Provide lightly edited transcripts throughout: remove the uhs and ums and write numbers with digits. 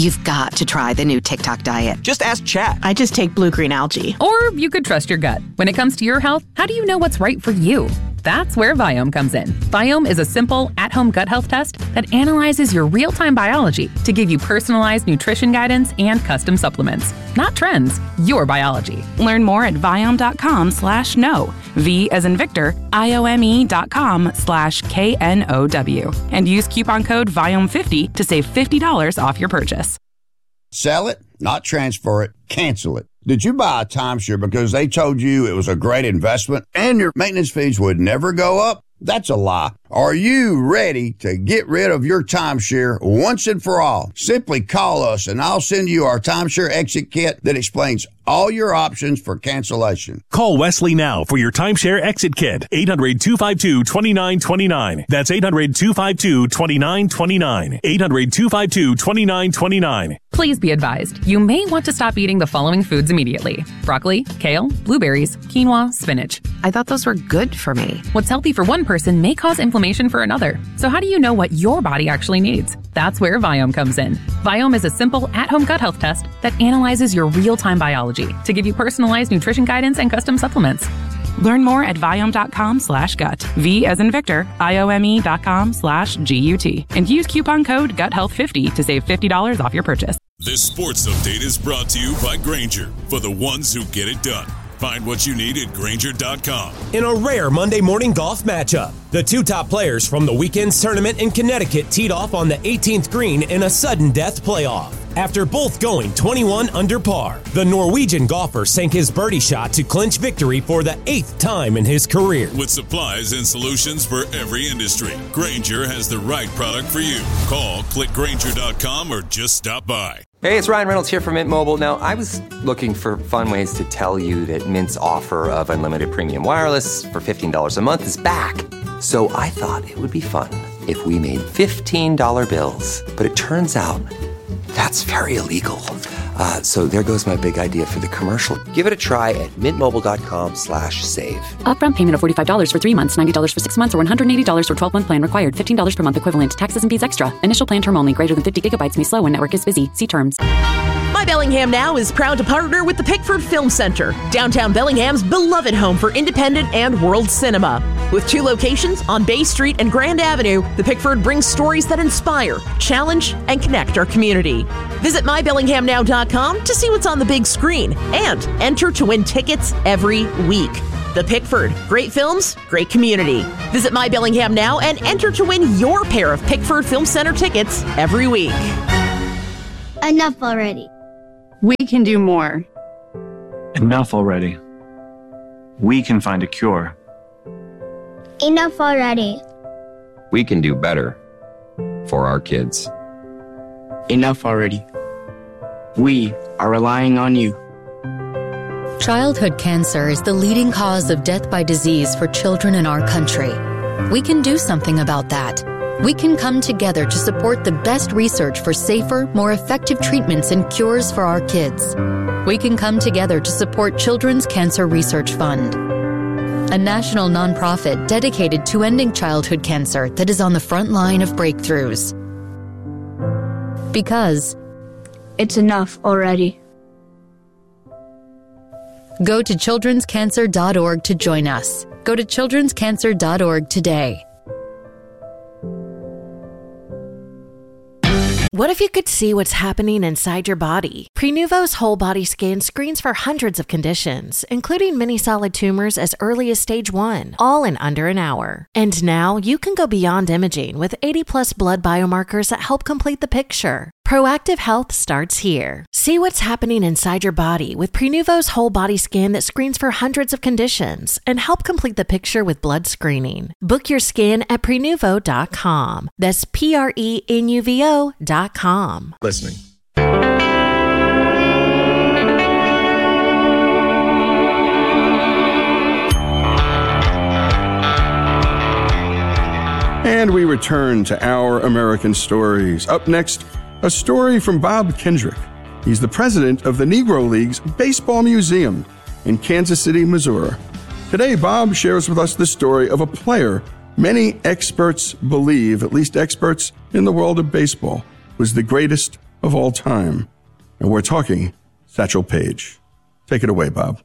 You've got to try the new TikTok diet. Just ask Chat. I just take blue-green algae. Or you could trust your gut. When it comes to your health, how do you know what's right for you? That's where Viome comes in. Viome is a simple, at-home gut health test that analyzes your real-time biology to give you personalized nutrition guidance and custom supplements. Not trends, your biology. Learn more at Viome.com/know. V as in Victor, IOME.com/KNOW. And use coupon code VIOME50 to save $50 off your purchase. Sell it, not transfer it, cancel it. Did you buy a timeshare because they told you it was a great investment and your maintenance fees would never go up? That's a lie. Are you ready to get rid of your timeshare once and for all? Simply call us and I'll send you our timeshare exit kit that explains all your options for cancellation. Call Wesley now for your timeshare exit kit. 800-252-2929. That's 800-252-2929. 800-252-2929. Please be advised, you may want to stop eating the following foods immediately: broccoli, kale, blueberries, quinoa, spinach. I thought those were good for me. What's healthy for one person may cause inflammation for another. So how do you know what your body actually needs? That's where Viome comes in. Viome is a simple, at-home gut health test that analyzes your real-time biology to give you personalized nutrition guidance and custom supplements. Learn more at Viome.com/gut. V as in Victor, IOME.com/GUT. And use coupon code GUTHEALTH50 to save $50 off your purchase. This sports update is brought to you by Grainger, for the ones who get it done. Find what you need at Grainger.com. In a rare Monday morning golf matchup, the two top players from the weekend's tournament in Connecticut teed off on the 18th green in a sudden death playoff. After both going 21 under par, the Norwegian golfer sank his birdie shot to clinch victory for the 8th time in his career. With supplies and solutions for every industry, Grainger has the right product for you. Call, click Grainger.com, or just stop by. Hey, it's Ryan Reynolds here from Mint Mobile. Now, I was looking for fun ways to tell you that Mint's offer of unlimited premium wireless for $15 a month is back. So I thought it would be fun if we made $15 bills. But it turns out that's very illegal. So there goes my big idea for the commercial. Give it a try at mintmobile.com/save. Upfront payment of $45 for 3 months, $90 for 6 months, or $180 for 12-month plan required. $15 per month equivalent. Taxes and fees extra. Initial plan term only. Greater than 50 gigabytes may slow when network is busy. See terms. My Bellingham Now is proud to partner with the Pickford Film Center, downtown Bellingham's beloved home for independent and world cinema. With 2 locations on Bay Street and Grand Avenue, the Pickford brings stories that inspire, challenge, and connect our community. Visit mybellinghamnow.com to see what's on the big screen and enter to win tickets every week. The Pickford. Great films, great community. Visit My Bellingham Now and enter to win your pair of Pickford Film Center tickets every week. Enough already. We can do more. Enough already. We can find a cure. Enough already. We can do better for our kids. Enough already. We are relying on you. Childhood cancer is the leading cause of death by disease for children in our country. We can do something about that. We can come together to support the best research for safer, more effective treatments and cures for our kids. We can come together to support Children's Cancer Research Fund, a national nonprofit dedicated to ending childhood cancer that is on the front line of breakthroughs. Because it's enough already. Go to childrenscancer.org to join us. Go to childrenscancer.org today. What if you could see what's happening inside your body? Prenuvo's whole body scan screens for hundreds of conditions, including many solid tumors as early as stage 1, all in under an hour. And now you can go beyond imaging with 80+ blood biomarkers that help complete the picture. Proactive health starts here. See what's happening inside your body with Prenuvo's whole body scan that screens for hundreds of conditions and help complete the picture with blood screening. Book your scan at Prenuvo.com. That's Prenuvo.com. Listening. And we return to Our American Stories. Up next, a story from Bob Kendrick. He's the president of the Negro League's Baseball Museum in Kansas City, Missouri. Today, Bob shares with us the story of a player many experts believe, at least experts in the world of baseball, was the greatest of all time. And we're talking Satchel Paige. Take it away, Bob.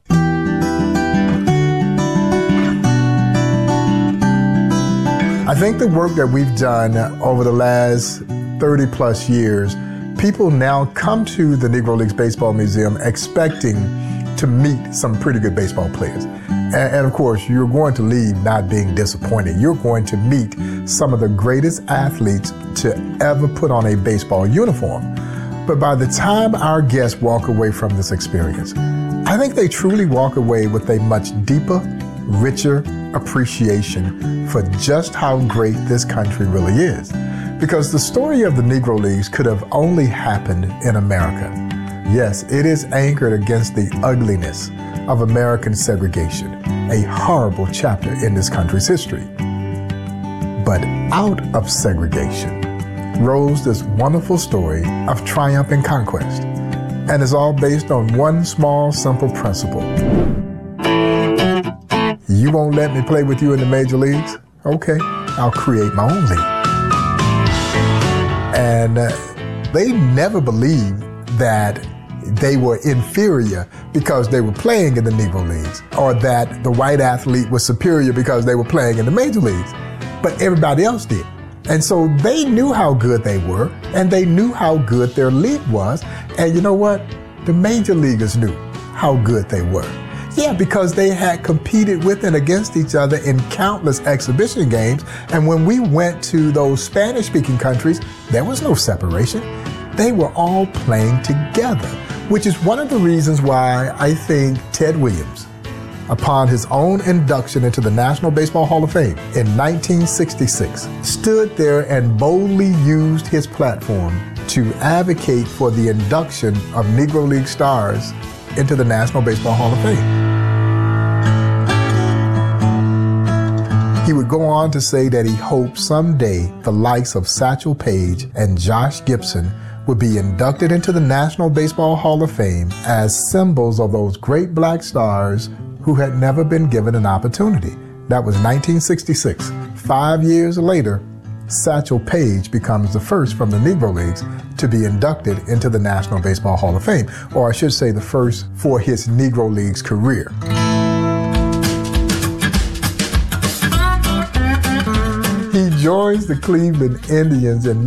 I think the work that we've done over the last 30 plus years, people now come to the Negro Leagues Baseball Museum expecting to meet some pretty good baseball players. And of course, you're going to leave not being disappointed. You're going to meet some of the greatest athletes to ever put on a baseball uniform. But by the time our guests walk away from this experience, I think they truly walk away with a much deeper, richer appreciation for just how great this country really is. Because the story of the Negro Leagues could have only happened in America. Yes, it is anchored against the ugliness of American segregation, a horrible chapter in this country's history. But out of segregation rose this wonderful story of triumph and conquest, and is all based on one small, simple principle. You won't let me play with you in the major leagues? Okay, I'll create my own league. And they never believed that they were inferior because they were playing in the Negro Leagues, or that the white athlete was superior because they were playing in the major leagues. But everybody else did. And so they knew how good they were, and they knew how good their league was. And you know what? The major leaguers knew how good they were. Yeah, because they had competed with and against each other in countless exhibition games. And when we went to those Spanish-speaking countries, there was no separation. They were all playing together, which is one of the reasons why I think Ted Williams, upon his own induction into the National Baseball Hall of Fame in 1966, stood there and boldly used his platform to advocate for the induction of Negro League stars into the National Baseball Hall of Fame. He would go on to say that he hoped someday the likes of Satchel Paige and Josh Gibson would be inducted into the National Baseball Hall of Fame as symbols of those great black stars who had never been given an opportunity. That was 1966. 5 years later, Satchel Paige becomes the first from the Negro Leagues to be inducted into the National Baseball Hall of Fame, or I should say the first for his Negro Leagues career. He joins the Cleveland Indians in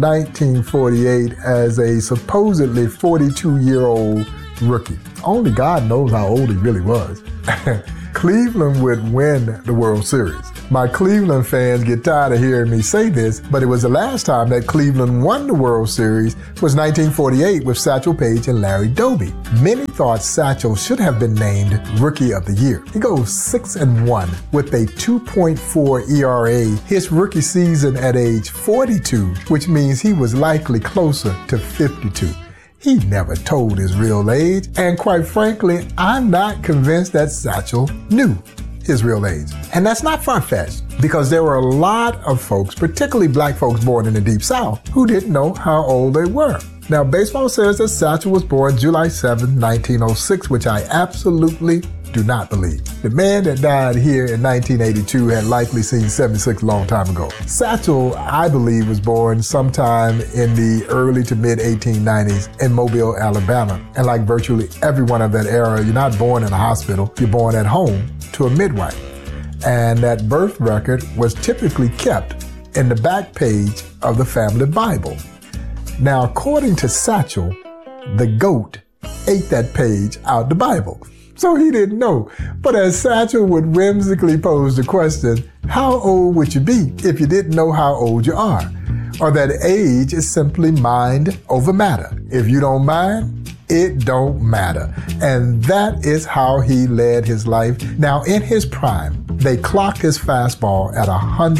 1948 as a supposedly 42-year-old rookie. Only God knows how old he really was. Cleveland would win the World Series. My Cleveland fans get tired of hearing me say this, but it was the last time that Cleveland won the World Series was 1948 with Satchel Paige and Larry Doby. Many thought Satchel should have been named Rookie of the Year. He goes 6-1 with a 2.4 ERA his rookie season at age 42, which means he was likely closer to 52. He never told his real age, and quite frankly, I'm not convinced that Satchel knew his real age. And that's not far-fetched, because there were a lot of folks, particularly black folks born in the Deep South, who didn't know how old they were. Now, baseball says that Satchel was born July 7, 1906, which I absolutely do not believe. The man that died here in 1982 had likely seen 76 a long time ago. Satchel, I believe, was born sometime in the early to mid 1890s in Mobile, Alabama. And like virtually everyone of that era, you're not born in a hospital, you're born at home to a midwife. And that birth record was typically kept in the back page of the family Bible. Now, according to Satchel, the goat ate that page out the Bible. So he didn't know. But as Satchel would whimsically pose the question, how old would you be if you didn't know how old you are? Or that age is simply mind over matter. If you don't mind, it don't matter. And that is how he led his life. Now, in his prime, they clocked his fastball at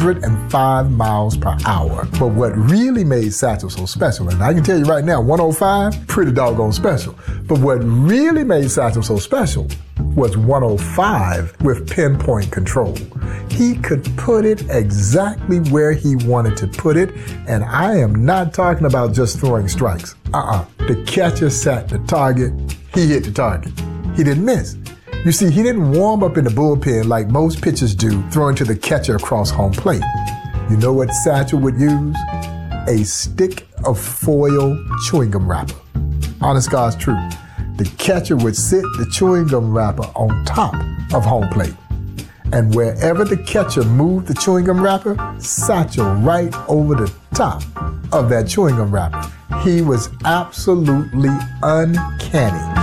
105 miles per hour. But what really made Satchel so special, and I can tell you right now, 105, pretty doggone special. But what really made Satchel so special was 105 with pinpoint control. He could put it exactly where he wanted to put it, and I am not talking about just throwing strikes. The catcher sat the target, he hit the target. He didn't miss. You see, he didn't warm up in the bullpen like most pitchers do, throwing to the catcher across home plate. You know what Satchel would use? a stick of foil chewing gum wrapper. Honest God's truth. The catcher would sit the chewing gum wrapper on top of home plate. And wherever the catcher moved the chewing gum wrapper, Satchel right over the top of that chewing gum wrapper. He was absolutely uncanny.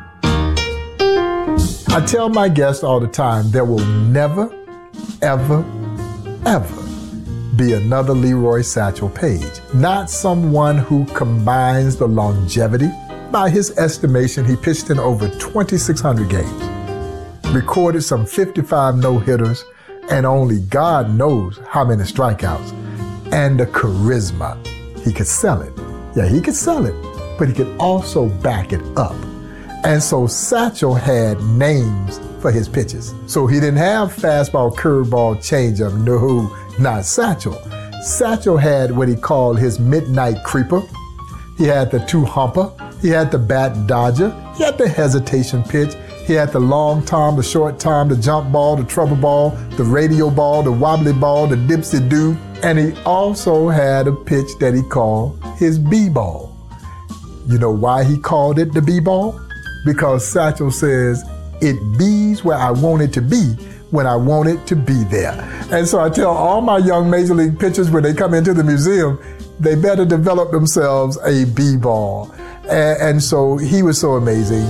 I tell my guests all the time, there will never, ever, ever be another Leroy Satchel Paige. Not someone who combines the longevity. By his estimation, he pitched in over 2,600 games, recorded some 55 no-hitters, and only God knows how many strikeouts, and the charisma. He could sell it. Yeah, he could sell it, but he could also back it up. And so Satchel had names for his pitches. So he didn't have fastball, curveball, changeup. No, not Satchel. Satchel had what he called his midnight creeper. He had the two-humper. He had the bat dodger. He had the hesitation pitch. He had the long tom, the short tom, the jump ball, the trouble ball, the radio ball, the wobbly ball, the dipsy-do. And he also had a pitch that he called his B-ball. You know why he called it the B-ball? Because Satchel says, it bees where I want it to be when I want it to be there. And so I tell all my young Major League pitchers when they come into the museum, they better develop themselves a B-ball. And so he was so amazing.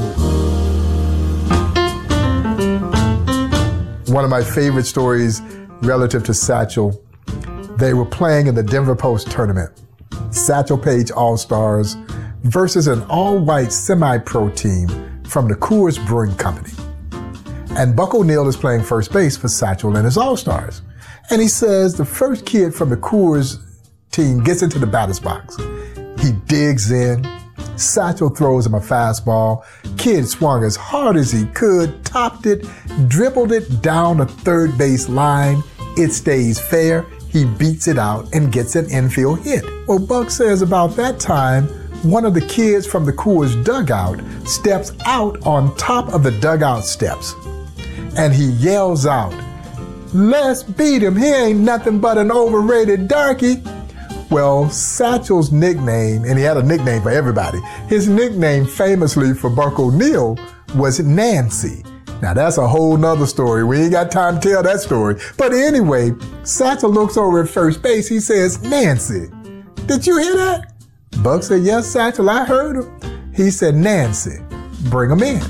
One of my favorite stories relative to Satchel, they were playing in the Denver Post tournament, Satchel Paige All-Stars versus an all-white semi-pro team from the Coors Brewing Company. And Buck O'Neil is playing first base for Satchel and his All-Stars. And he says the first kid from the Coors team gets into the batter's box. He digs in. Satchel throws him a fastball. Kid swung as hard as he could, topped it, dribbled it down the third base line. It stays fair. He beats it out and gets an infield hit. Well, Buck says about that time, one of the kids from the Coors dugout steps out on top of the dugout steps. And he yells out, "Let's beat him. He ain't nothing but an overrated darky." Well, Satchel's nickname, and he had a nickname for everybody, his nickname famously for Buck O'Neil was Nancy. Now that's a whole nother story. We ain't got time to tell that story. But anyway, Satchel looks over at first base. He says, "Nancy, did you hear that?" Buck said, "Yes, Satchel, I heard him." He said, "Nancy, bring him in."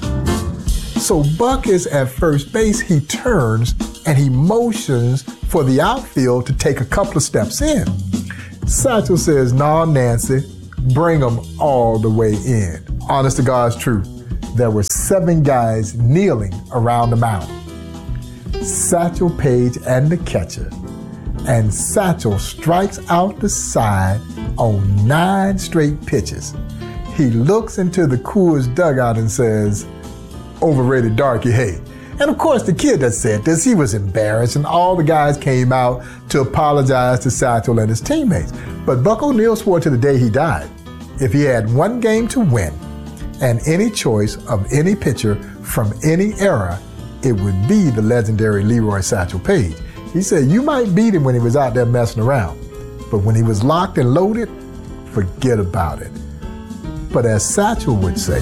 So Buck is at first base. He turns and he motions for the outfield to take a couple of steps in. Satchel says, "No, Nancy, bring him all the way in." Honest to God's truth, there were 7 guys kneeling around the mound. Satchel Paige and the catcher. And Satchel strikes out the side on 9 straight pitches. He looks into the Coors dugout and says, "Overrated darky, hey." And of course, the kid that said this, he was embarrassed, and all the guys came out to apologize to Satchel and his teammates. But Buck O'Neil swore to the day he died, if he had one game to win and any choice of any pitcher from any era, it would be the legendary Leroy Satchel Paige. He said you might beat him when he was out there messing around, but when he was locked and loaded, forget about it. But as Satchel would say,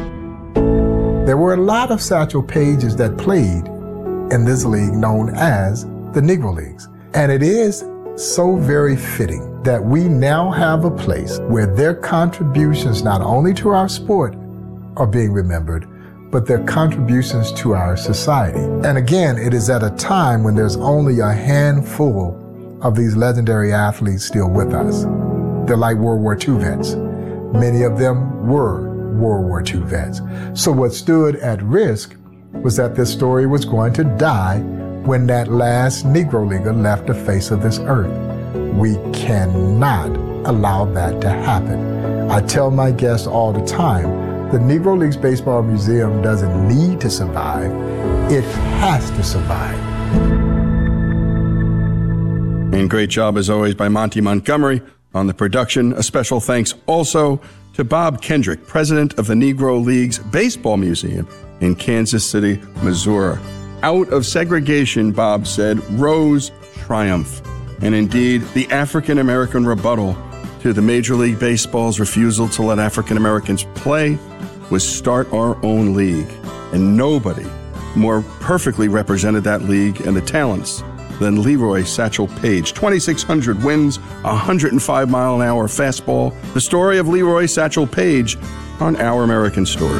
there were a lot of Satchel Paiges that played in this league known as the Negro Leagues. And it is so very fitting that we now have a place where their contributions not only to our sport are being remembered, but their contributions to our society. And again, it is at a time when there's only a handful of these legendary athletes still with us. They're like World War II vets. Many of them were World War II vets. So what stood at risk was that this story was going to die when that last Negro Leaguer left the face of this earth. We cannot allow that to happen. I tell my guests all the time, the Negro Leagues Baseball Museum doesn't need to survive. It has to survive. And great job, as always, by Monty Montgomery on the production. A special thanks also to Bob Kendrick, president of the Negro Leagues Baseball Museum in Kansas City, Missouri. Out of segregation, Bob said, rose triumph. And indeed, the African-American rebuttal to the Major League Baseball's refusal to let African Americans play was start our own league. And nobody more perfectly represented that league and the talents than Leroy Satchel Paige. 2,600 wins, 105-mile-an-hour fastball. The story of Leroy Satchel Paige on Our American Story.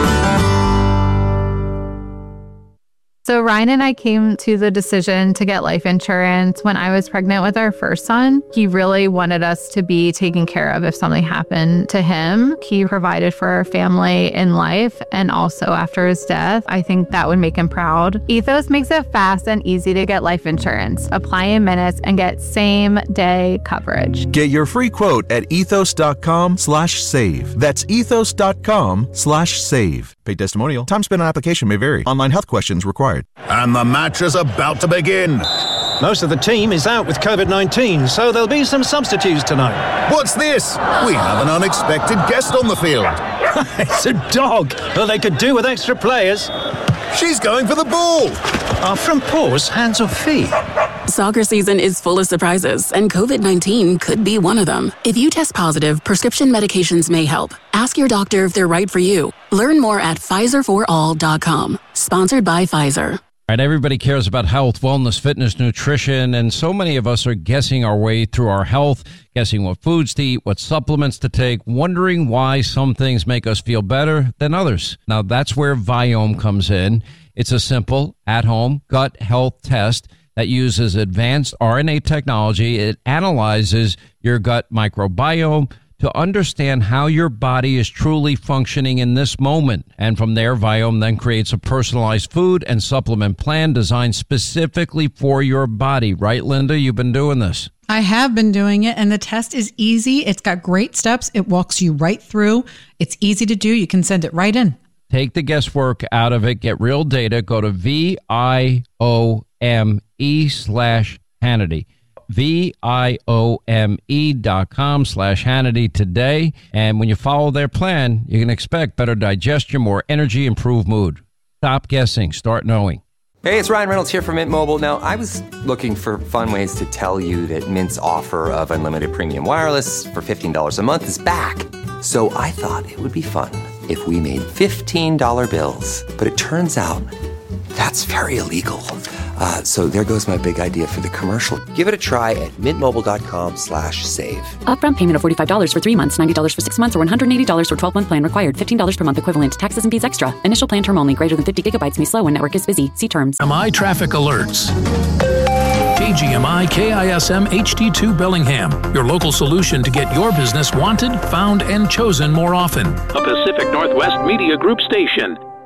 So Ryan and I came to the decision to get life insurance when I was pregnant with our first son. He really wanted us to be taken care of if something happened to him. He provided for our family in life and also after his death. I think that would make him proud. Ethos makes it fast and easy to get life insurance. Apply in minutes and get same-day coverage. Get your free quote at ethos.com/save. That's ethos.com/save. Paid testimonial. Time spent on application may vary. Online health questions required. And the match is about to begin. Most of the team is out with COVID-19, so there'll be some substitutes tonight. What's this? We have an unexpected guest on the field. It's a dog. Well, they could do with extra players. She's going for the ball. Are front paws hands or feet? Soccer season is full of surprises, and COVID-19 could be one of them. If you test positive, prescription medications may help. Ask your doctor if they're right for you. Learn more at PfizerForAll.com. Sponsored by Pfizer. All right, everybody cares about health, wellness, fitness, nutrition, and so many of us are guessing our way through our health, guessing what foods to eat, what supplements to take, wondering why some things make us feel better than others. Now, that's where Viome comes in. It's a simple, at-home gut health test that uses advanced RNA technology. It analyzes your gut microbiome to understand how your body is truly functioning in this moment. And from there, Viome then creates a personalized food and supplement plan designed specifically for your body. Right, Linda? You've been doing this. I have been doing it, and the test is easy. It's got great steps. It walks you right through. It's easy to do. You can send it right in. Take the guesswork out of it. Get real data. Go to VIOME/Hannity. VIOME.com/Hannity today. And when you follow their plan, you can expect better digestion, more energy, improved mood. Stop guessing. Start knowing. Hey, it's Ryan Reynolds here from Mint Mobile. Now, I was looking for fun ways to tell you that Mint's offer of unlimited premium wireless for $15 a month is back. So I thought it would be fun if we made $15 bills. But it turns out that's very illegal. So there goes my big idea for the commercial. Give it a try at mintmobile.com/save. Upfront payment of $45 for 3 months, $90 for 6 months, or $180 for 12-month plan required. $15 per month equivalent. Taxes and fees extra. Initial plan term only. Greater than 50 gigabytes may slow when network is busy. See terms. MI traffic alerts. KGMI KISM HD2 Bellingham, your local solution to get your business wanted, found, and chosen more often. A Pacific Northwest Media Group station.